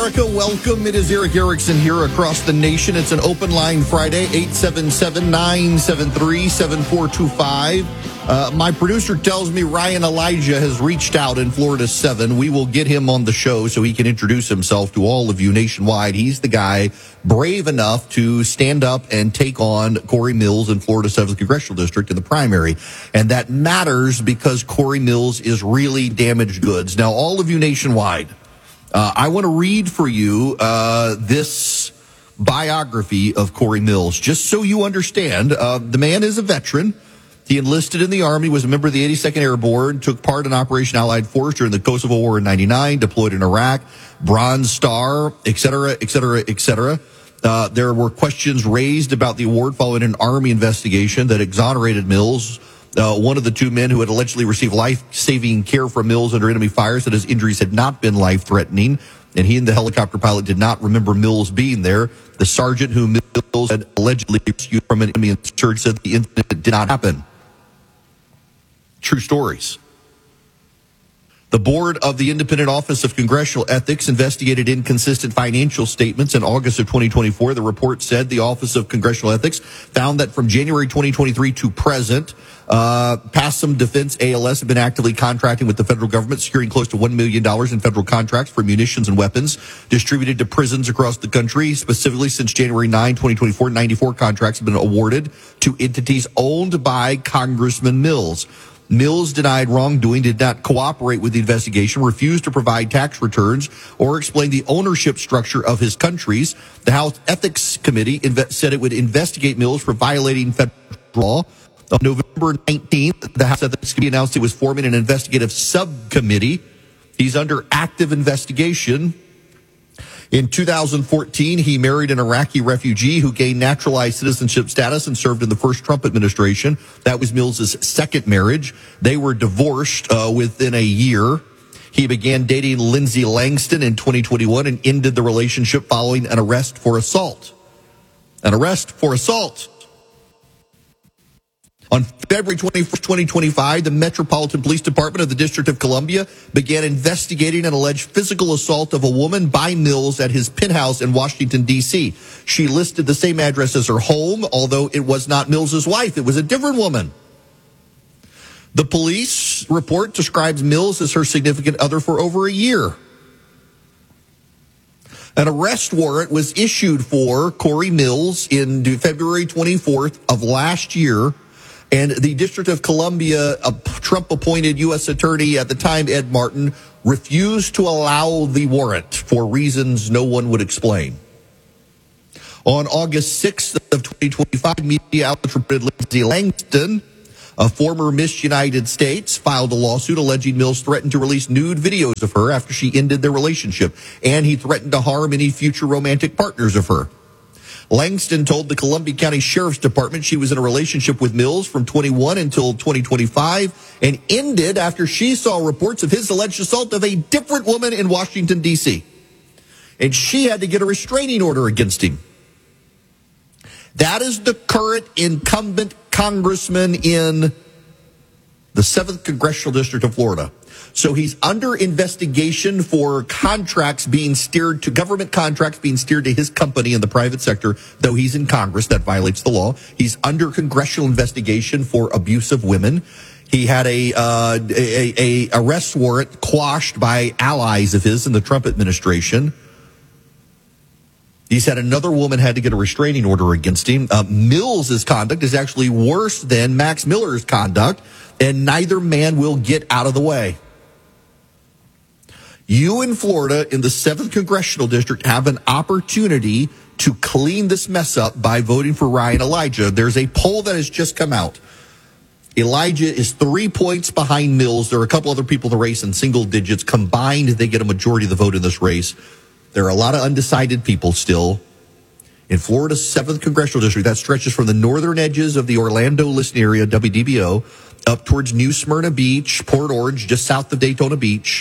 America, welcome. It is Erick Erickson here across the nation. It's an open line Friday, 877-973-7425. My producer tells me Ryan Elijah has reached out in Florida 7. We will get him on the show so he can introduce himself to all of you nationwide. He's the guy brave enough to stand up and take on Corey Mills in Florida 7th Congressional District in the primary. And that matters because Corey Mills is really damaged goods. Now, all of you nationwide, I want to read for you this biography of Corey Mills, just so you understand. The man is a veteran. He enlisted in the Army, was a member of the 82nd Airborne, took part in Operation Allied Force during the Kosovo War in 99, deployed in Iraq, Bronze Star, et cetera, et cetera, et cetera. There were questions raised about the award following an Army investigation that exonerated Mills. One of the two men who had allegedly received life-saving care from Mills under enemy fire said his injuries had not been life-threatening, and he and the helicopter pilot did not remember Mills being there. The sergeant who Mills had allegedly rescued from an enemy insurgent said the incident did not happen. True stories. The board of the Independent Office of Congressional Ethics investigated inconsistent financial statements in August of 2024. The report said the Office of Congressional Ethics found that from January 2023 to present, Passam Defense ALS have been actively contracting with the federal government, securing close to $1 million in federal contracts for munitions and weapons distributed to prisons across the country. Specifically, since January 9, 2024, 94 contracts have been awarded to entities owned by Congressman Mills. Mills denied wrongdoing, did not cooperate with the investigation, refused to provide tax returns, or explain the ownership structure of his countries. The House Ethics Committee said it would investigate Mills for violating federal law. On November 19th, the House Ethics Committee announced it was forming an investigative subcommittee. He's under active investigation. In 2014, he married an Iraqi refugee who gained naturalized citizenship status and served in the first Trump administration. That was Mills's second marriage. They were divorced within a year. He began dating Lindsay Langston in 2021 and ended the relationship following an arrest for assault. An arrest for assault. On February 21st, 2025, the Metropolitan Police Department of the District of Columbia began investigating an alleged physical assault of a woman by Mills at his penthouse in Washington, D.C. She listed the same address as her home, although it was not Mills's wife. It was a different woman. The police report describes Mills as her significant other for over a year. An arrest warrant was issued for Corey Mills in February 24th of last year. And the District of Columbia, a Trump-appointed U.S. attorney at the time, Ed Martin, refused to allow the warrant for reasons no one would explain. On August 6th of 2025, media outlets reported Lindsay Langston, a former Miss United States, filed a lawsuit alleging Mills threatened to release nude videos of her after she ended their relationship, and he threatened to harm any future romantic partners of her. Langston told the Columbia County Sheriff's Department she was in a relationship with Mills from 21 until 2025 and ended after she saw reports of his alleged assault of a different woman in Washington, D.C. And she had to get a restraining order against him. That is the current incumbent congressman in the 7th Congressional District of Florida. So he's under investigation for contracts being steered to government contracts being steered to his company in the private sector, though he's in Congress. That violates the law. He's under congressional investigation for abuse of women. He had a arrest warrant quashed by allies of his in the Trump administration. He said another woman had to get a restraining order against him. Mills's conduct is actually worse than Max Miller's conduct, and neither man will get out of the way. You in Florida in the 7th Congressional District have an opportunity to clean this mess up by voting for Ryan Elijah. There's a poll that has just come out. Elijah is 3 points behind Mills. There are a couple other people in the race in single digits. Combined, they get a majority of the vote in this race. There are a lot of undecided people still. In Florida's 7th Congressional District, that stretches from the northern edges of the Orlando listening area, WDBO, up towards New Smyrna Beach, Port Orange, just south of Daytona Beach.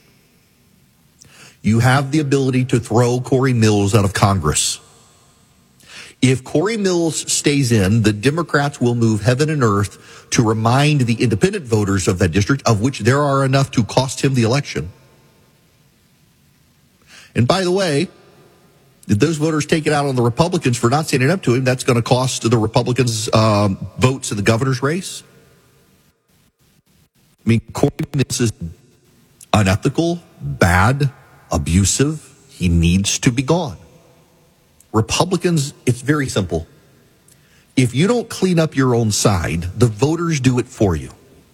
You have the ability to throw Corey Mills out of Congress. If Corey Mills stays in, the Democrats will move heaven and earth to remind the independent voters of that district, of which there are enough to cost him the election. And by the way, if those voters take it out on the Republicans for not standing up to him, that's going to cost the Republicans votes in the governor's race. I mean, Corey Mills is unethical, bad, abusive. He needs to be gone. Republicans, it's very simple. If you don't clean up your own side, the voters do it for you.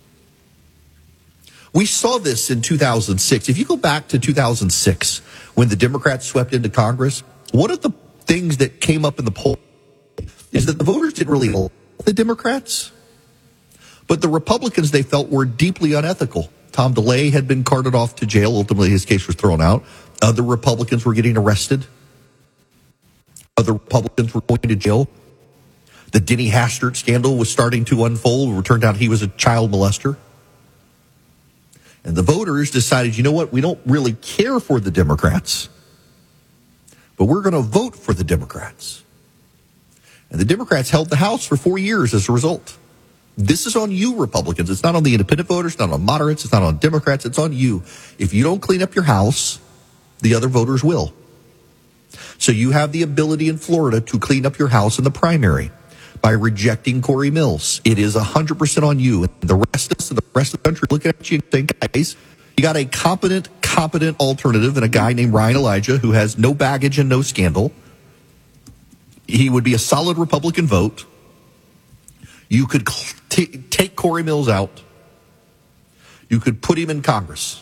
We saw this in 2006. If you go back to 2006, when the Democrats swept into Congress, one of the things that came up in the poll is that the voters didn't really like the Democrats, but the Republicans they felt were deeply unethical. Tom DeLay had been carted off to jail. Ultimately, his case was thrown out. Other Republicans were getting arrested. Other Republicans were going to jail. The Denny Hastert scandal was starting to unfold. It turned out he was a child molester. And the voters decided, you know what, we don't really care for the Democrats, but we're going to vote for the Democrats. And the Democrats held the House for 4 years as a result. This is on you, Republicans. It's not on the independent voters, it's not on moderates, it's not on Democrats, it's on you. If you don't clean up your house, the other voters will. So you have the ability in Florida to clean up your house in the primary by rejecting Corey Mills. It is 100% on you. And the rest of us and the rest of the country looking at you and saying, guys, you got a competent alternative and a guy named Ryan Elijah who has no baggage and no scandal. He would be a solid Republican vote. You could take Corey Mills out. You could put him in Congress.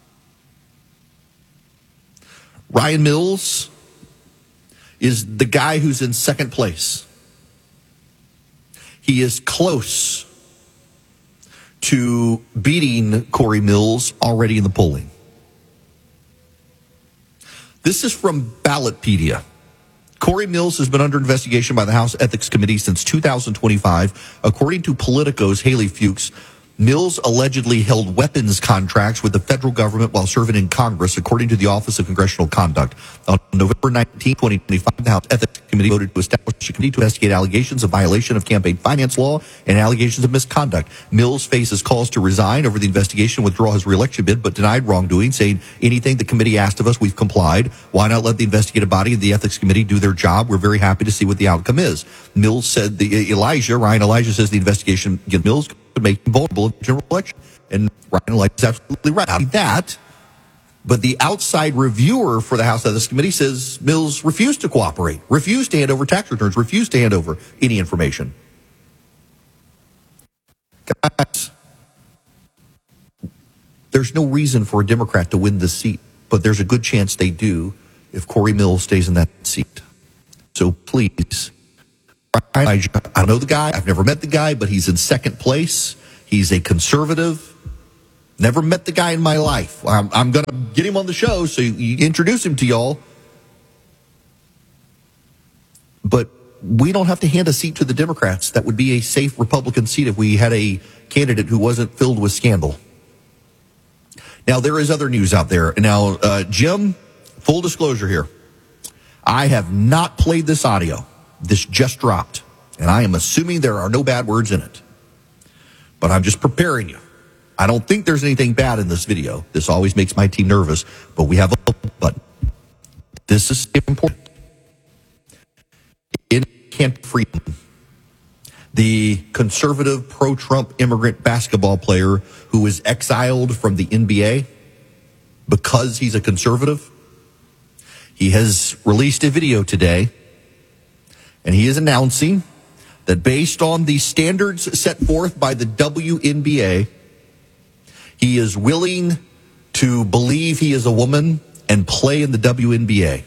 Ryan Mills is the guy who's in second place. He is close to beating Corey Mills already in the polling. This is from Ballotpedia. Corey Mills has been under investigation by the House Ethics Committee since 2025. According to Politico's Haley Fuchs, Mills allegedly held weapons contracts with the federal government while serving in Congress, according to the Office of Congressional Conduct. On November 19, 2025, the House Ethics Committee voted to establish a committee to investigate allegations of violation of campaign finance law and allegations of misconduct. Mills faces calls to resign over the investigation, withdraw his reelection bid, but denied wrongdoing, saying anything the committee asked of us, we've complied. Why not let the investigative body of the Ethics Committee do their job? We're very happy to see what the outcome is. Mills said Ryan Elijah says the investigation against Mills could make him vulnerable in the general election. And Ryan Elijah is absolutely right. Not that, but the outside reviewer for the House Ethics Committee says Mills refused to cooperate, refused to hand over tax returns, refused to hand over any information. Guys, there's no reason for a Democrat to win this seat, but there's a good chance they do if Corey Mills stays in that seat. So please, I don't know the guy. I've never met the guy, but he's in second place. He's a conservative. Never met the guy in my life. I'm going to get him on the show so you introduce him to y'all. But we don't have to hand a seat to the Democrats. That would be a safe Republican seat if we had a candidate who wasn't filled with scandal. Now, there is other news out there. Now, Jim, full disclosure here. I have not played this audio. This just dropped, and I am assuming there are no bad words in it. But I'm just preparing you. I don't think there's anything bad in this video. This always makes my team nervous, but we have a button. This is important. In Kent Freeman, the conservative pro-Trump immigrant basketball player who was exiled from the NBA because he's a conservative, he has released a video today. And he is announcing that based on the standards set forth by the WNBA, he is willing to believe he is a woman and play in the WNBA.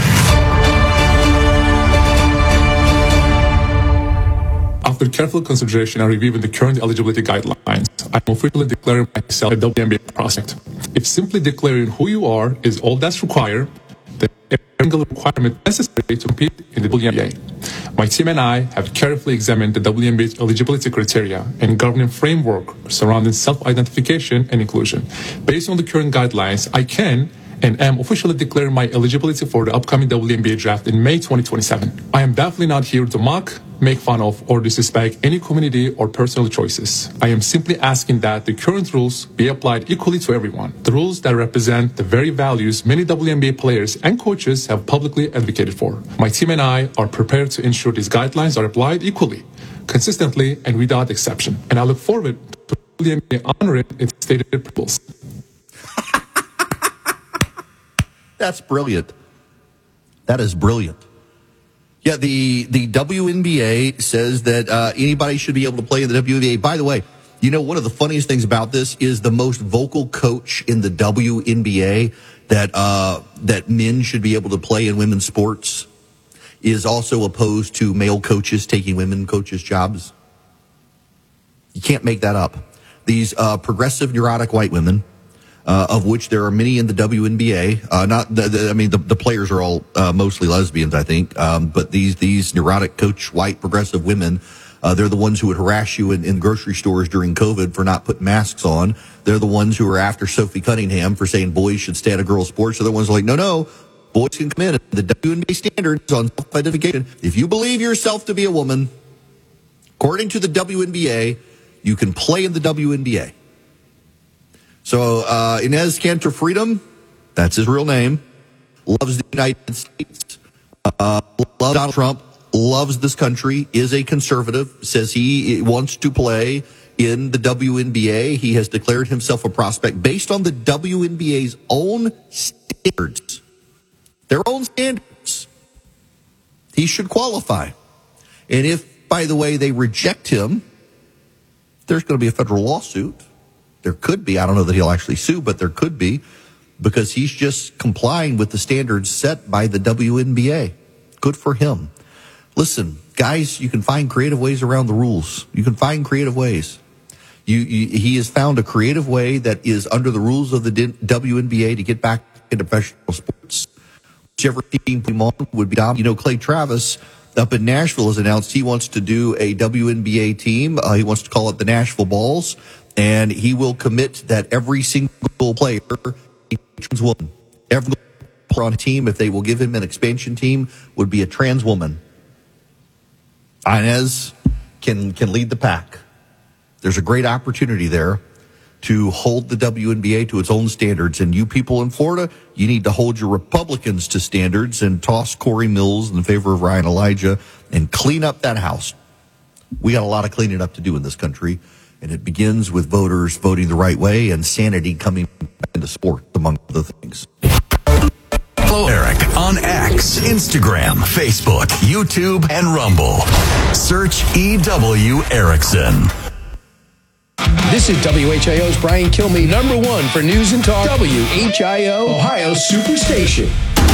After careful consideration and reviewing the current eligibility guidelines, I'm officially declaring myself a WNBA prospect. If simply declaring who you are is all that's required, then every single requirement necessary to compete in the WNBA. My team and I have carefully examined the WNBA's eligibility criteria and governing framework surrounding self-identification and inclusion. Based on the current guidelines, I can and am officially declaring my eligibility for the upcoming WNBA draft in May 2027. I am definitely not here to mock, make fun of, or disrespect any community or personal choices. I am simply asking that the current rules be applied equally to everyone. The rules that represent the very values many WNBA players and coaches have publicly advocated for. My team and I are prepared to ensure these guidelines are applied equally, consistently, and without exception. And I look forward to WNBA honoring its stated principles. That's brilliant. That is brilliant. Yeah, the WNBA says that anybody should be able to play in the WNBA. By the way, you know, one of the funniest things about this is the most vocal coach in the WNBA that men should be able to play in women's sports is also opposed to male coaches taking women coaches' jobs. You can't make that up. These progressive, neurotic white women, of which there are many in the WNBA. The players are all mostly lesbians, I think. But these neurotic coach, white, progressive women, they're the ones who would harass you in grocery stores during COVID for not putting masks on. They're the ones who are after Sophie Cunningham for saying boys should stay out of girls' sports. They're the ones who are like, no, boys can come in. The WNBA standards on self-identification. If you believe yourself to be a woman, according to the WNBA, you can play in the WNBA. So Inez Cantor Freedom, that's his real name, loves the United States, loves Donald Trump, loves this country, is a conservative, says he wants to play in the WNBA. He has declared himself a prospect based on the WNBA's own standards. Their own standards. He should qualify. And if, by the way, they reject him, there's going to be a federal lawsuit. There could be. I don't know that he'll actually sue, but there could be, because he's just complying with the standards set by the WNBA. Good for him. Listen, guys, you can find creative ways around the rules. You can find creative ways. He has found a creative way that is under the rules of the WNBA to get back into professional sports. Whichever team put him on would be dominant. You know, Clay Travis up in Nashville has announced he wants to do a WNBA team. He wants to call it the Nashville Balls. And he will commit that every single player, trans woman, every player on a team, if they will give him an expansion team, would be a trans woman. Inez can lead the pack. There's a great opportunity there to hold the WNBA to its own standards. And you people in Florida, you need to hold your Republicans to standards and toss Corey Mills in favor of Ryan Elijah and clean up that house. We got a lot of cleaning up to do in this country. And it begins with voters voting the right way and sanity coming into sport, among other things. Follow Eric on X, Instagram, Facebook, YouTube, and Rumble. Search EW Erickson. This is WHIO's Brian Kilmeade, #1 for news and talk. WHIO, Ohio Superstation.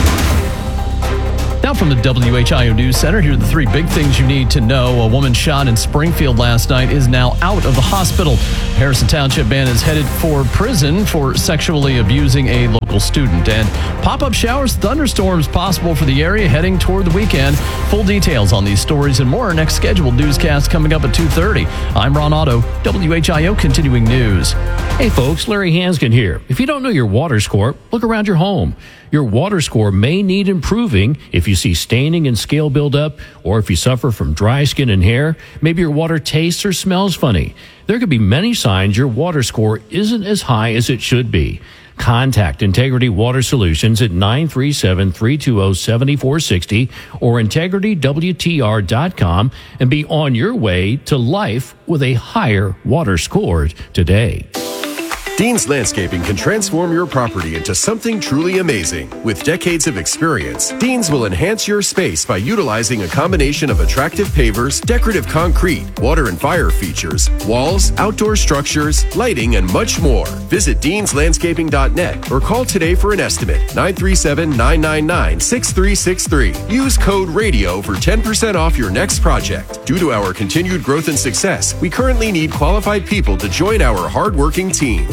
Now from the WHIO News Center, here are the 3 big things you need to know. A woman shot in Springfield last night is now out of the hospital. Harrison Township man is headed for prison for sexually abusing a local student. And pop-up showers, thunderstorms possible for the area heading toward the weekend. Full details on these stories and more. Next scheduled newscast coming up at 2:30. I'm Ron Otto, WHIO Continuing News. Hey folks, Larry Hanskin here. If you don't know your water score, look around your home. Your water score may need improving if you see staining and scale buildup, or if you suffer from dry skin and hair. Maybe your water tastes or smells funny. There could be many signs your water score isn't as high as it should be. Contact Integrity Water Solutions at 937-320-7460 or integritywtr.com and be on your way to life with a higher water score today. Dean's Landscaping can transform your property into something truly amazing. With decades of experience, Dean's will enhance your space by utilizing a combination of attractive pavers, decorative concrete, water and fire features, walls, outdoor structures, lighting, and much more. Visit deanslandscaping.net or call today for an estimate, 937-999-6363. Use code RADIO for 10% off your next project. Due to our continued growth and success, we currently need qualified people to join our hardworking team.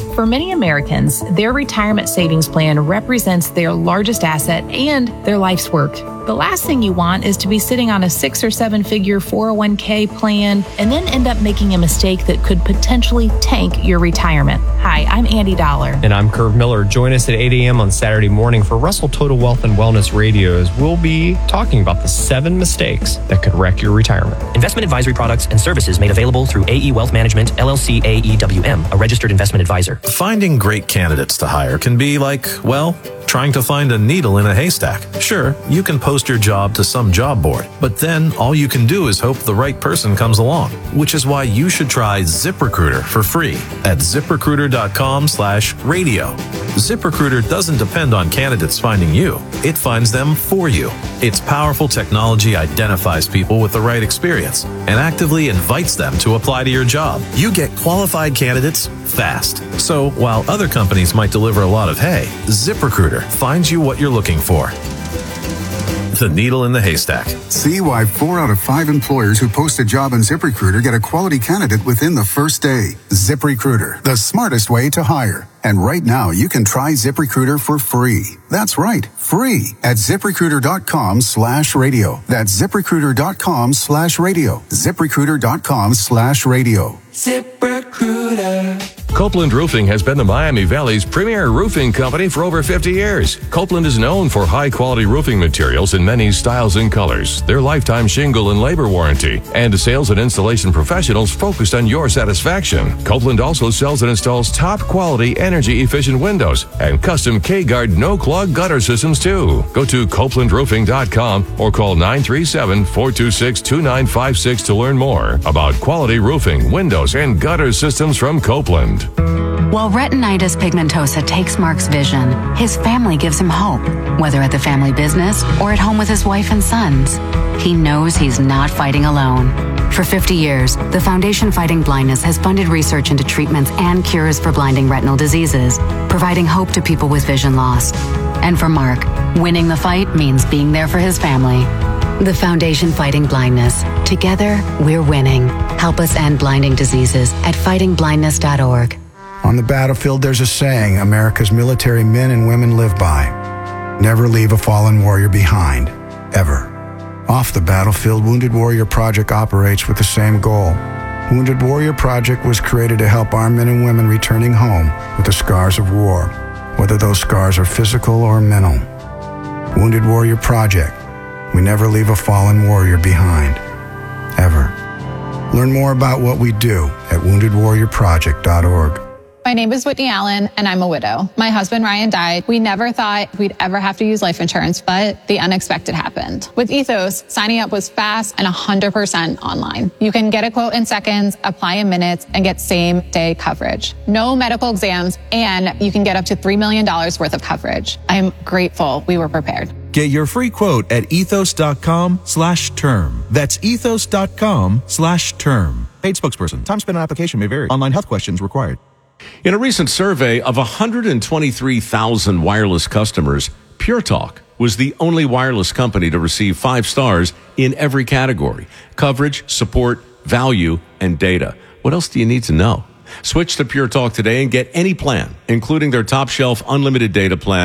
For many Americans, their retirement savings plan represents their largest asset and their life's work. The last thing you want is to be sitting on a 6 or 7 figure 401k plan and then end up making a mistake that could potentially tank your retirement. Hi, I'm Andy Dollar. And I'm Curve Miller. Join us at 8 a.m. on Saturday morning for Russell Total Wealth and Wellness Radio, as we'll be talking about the 7 mistakes that could wreck your retirement. Investment advisory products and services made available through AE Wealth Management, LLC AEWM, a registered investment advisor. Finding great candidates to hire can be like, well, trying to find a needle in a haystack. Sure, you can post your job to some job board, but then all you can do is hope the right person comes along, which is why you should try ZipRecruiter for free at ZipRecruiter.com/radio. ZipRecruiter doesn't depend on candidates finding you. It finds them for you. Its powerful technology identifies people with the right experience and actively invites them to apply to your job. You get qualified candidates fast. So while other companies might deliver a lot of hay, ZipRecruiter finds you what you're looking for. The needle in the haystack. See why 4 out of 5 employers who post a job on ZipRecruiter get a quality candidate within the first day. ZipRecruiter, the smartest way to hire. And right now, you can try ZipRecruiter for free. That's right, free at ZipRecruiter.com/radio. That's ZipRecruiter.com/radio. ZipRecruiter.com/radio. ZipRecruiter. Copeland Roofing has been the Miami Valley's premier roofing company for over 50 years. Copeland is known for high-quality roofing materials in many styles and colors, their lifetime shingle and labor warranty, and sales and installation professionals focused on your satisfaction. Copeland also sells and installs top-quality, energy-efficient windows and custom K-Guard no-clog gutter systems, too. Go to CopelandRoofing.com or call 937-426-2956 to learn more about quality roofing, windows, and gutter systems from Copeland. While retinitis pigmentosa takes Mark's vision, his family gives him hope, whether at the family business or at home with his wife and sons. He knows he's not fighting alone. For 50 years, the Foundation Fighting Blindness has funded research into treatments and cures for blinding retinal diseases, providing hope to people with vision loss. And for Mark, winning the fight means being there for his family. The Foundation Fighting Blindness. Together, we're winning. Help us end blinding diseases at fightingblindness.org. On the battlefield, there's a saying America's military men and women live by. Never leave a fallen warrior behind, ever. Off the battlefield, Wounded Warrior Project operates with the same goal. Wounded Warrior Project was created to help our men and women returning home with the scars of war, whether those scars are physical or mental. Wounded Warrior Project. We never leave a fallen warrior behind, ever. Learn more about what we do at woundedwarriorproject.org. My name is Whitney Allen, and I'm a widow. My husband, Ryan, died. We never thought we'd ever have to use life insurance, but the unexpected happened. With Ethos, signing up was fast and 100% online. You can get a quote in seconds, apply in minutes, and get same-day coverage. No medical exams, and you can get up to $3 million worth of coverage. I'm grateful we were prepared. Get your free quote at ethos.com/term. That's ethos.com/term. Paid spokesperson. Time spent on application may vary. Online health questions required. In a recent survey of 123,000 wireless customers, Pure Talk was the only wireless company to receive 5 stars in every category: coverage, support, value, and data. What else do you need to know? Switch to Pure Talk today and get any plan, including their top shelf unlimited data plan.